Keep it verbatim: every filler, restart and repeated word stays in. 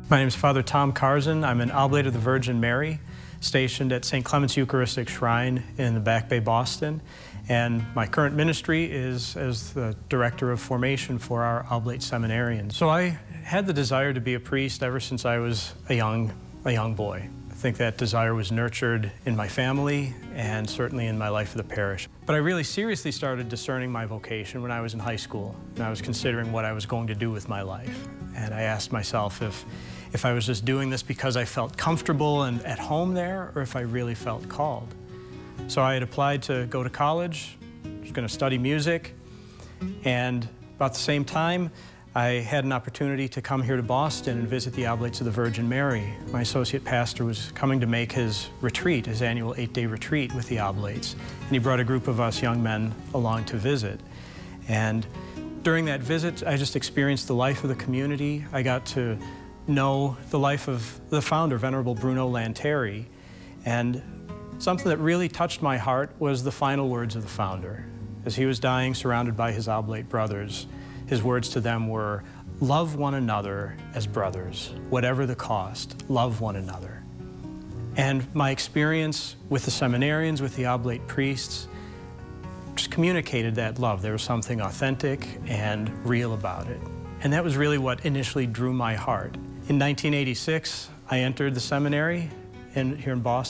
My name is Father Tom Karzan. I'm an Oblate of the Virgin Mary, stationed at Saint Clement's Eucharistic Shrine in the Back Bay, Boston. And my current ministry is as the Director of Formation for our Oblate seminarians. So I had the desire to be a priest ever since I was a young, a young boy. I think that desire was nurtured in my family and certainly in my life of the parish. But I really seriously started discerning my vocation when I was in high school, and I was considering what I was going to do with my life. And I asked myself if, if I was just doing this because I felt comfortable and at home there, or if I really felt called. So I had applied to go to college, I was going to study music, and about the same time, I had an opportunity to come here to Boston and visit the Oblates of the Virgin Mary. My associate pastor was coming to make his retreat, his annual eight-day retreat with the Oblates, and he brought a group of us young men along to visit. And during that visit, I just experienced the life of the community. I got to know the life of the founder, Venerable Bruno Lanteri, and something that really touched my heart was the final words of the founder. As he was dying, surrounded by his Oblate brothers, his words to them were, "Love one another as brothers, whatever the cost, love one another." And my experience with the seminarians, with the Oblate priests, just communicated that love. There was something authentic and real about it. And that was really what initially drew my heart. In nineteen eighty-six, I entered the seminary in, here in Boston.